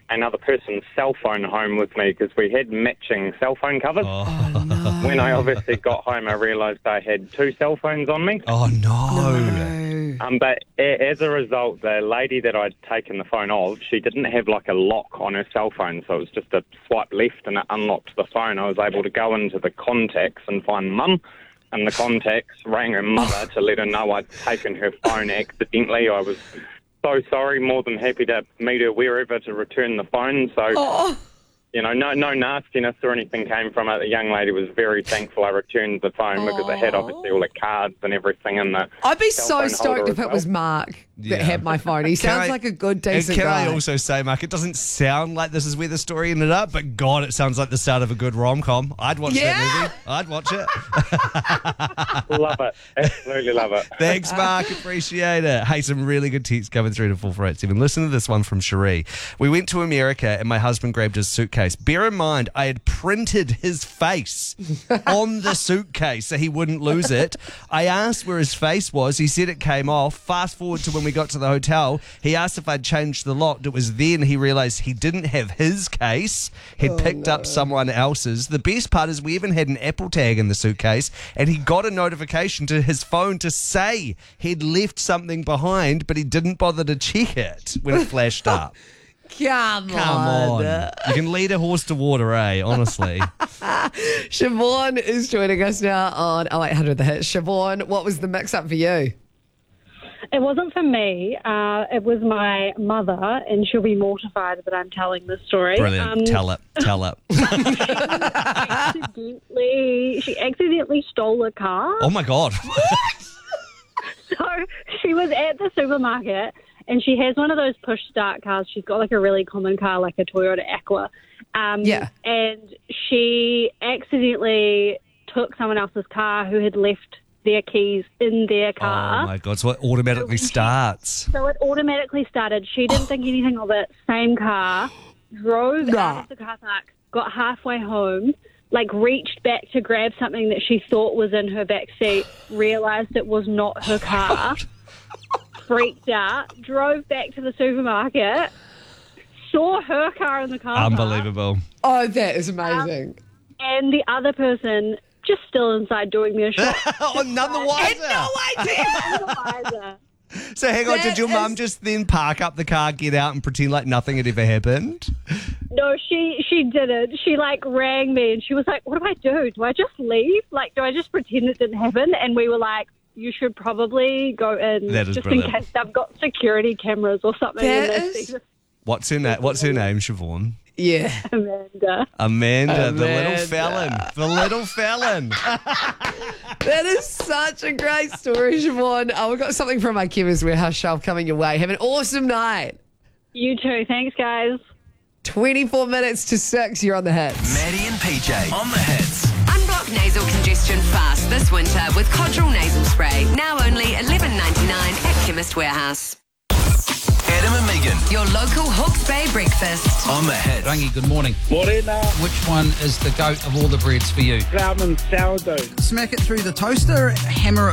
another person's cell phone home with me because we had matching cell phone covers. Oh, no. When I obviously got home, I realised I had 2 cell phones on me. Oh, no. But as a result, the lady that I'd taken the phone of, she didn't have like a lock on her cell phone, so it was just a swipe left and it unlocked the phone. I was able to go into the contacts and find Mum, and the contacts rang her mother to let her know I'd taken her phone accidentally. I was so sorry, more than happy to meet her wherever to return the phone. So, you know, no nastiness or anything came from it. The young lady was very thankful I returned the phone because it had obviously all the cards and everything in the I'd be cell so phone stoked holder if as it was Mark that had my phone. He sounds like a good, decent Can guy. I also say, Mark, it doesn't sound like this is where the story ended up, but God, it sounds like the start of a good rom-com. I'd watch that movie. I'd watch it. Love it. Absolutely love it. Thanks, Mark. Appreciate it. Hey, some really good texts coming through to 4487. Listen to this one from Cherie. We went to America and my husband grabbed his suitcase. Bear in mind, I had printed his face on the suitcase so he wouldn't lose it. I asked where his face was. He said it came off. Fast forward to when we got to the hotel. He asked if I'd changed the lock. It was then he realised he didn't have his case. He'd picked up someone else's. The best part is we even had an Apple tag in the suitcase, and he got a notification to his phone to say he'd left something behind, but he didn't bother to check it when it flashed up. Come Come on. You can lead a horse to water, eh? Honestly. Siobhan is joining us now on 0800 The Hit. Siobhan, what was the mix-up for you? It wasn't for me. It was my mother, and she'll be mortified that I'm telling this story. Brilliant. Tell it. She accidentally stole a car. Oh, my God. So she was at the supermarket, and she has one of those push-start cars. She's got like a really common car, like a Toyota Aqua. And she accidentally took someone else's car who had left their keys in their car. Oh, my God. So it automatically starts. So it automatically started. She didn't think anything of it. Same car. Drove out of the car park. Got halfway home. Reached back to grab something that she thought was in her back seat. Realised it was not her car. Freaked out. Drove back to the supermarket. Saw her car in the car park. Unbelievable. Oh, that is amazing. And the other person just still inside doing their shop. None the wiser. No idea. None the wiser. So hang on, did your mum just then park up the car, get out and pretend like nothing had ever happened? No, she didn't. She rang me and she was like, what do I do? Do I just leave? Do I just pretend it didn't happen? And we were like, you should probably go in just brilliant. in case they've got security cameras or something. What's her name, Siobhan? Yeah. Amanda, the little felon. The little felon. That is such a great story, Siobhan. We've got something from my Chemist Warehouse shelf coming your way. Have an awesome night. You too. Thanks, guys. 24 minutes to 6. You're on the Hits. Maddie and PJ on the Hits. Unblock nasal congestion fast this winter with Codral Nasal Spray. Now only $11.99 at Chemist Warehouse. Adam and Megan Your local Hawke's Bay breakfast. on the Hits. Rangi, good morning. Morena, Which one is the goat of all the breads for you? almond sourdough. Smack it through the toaster, hammer it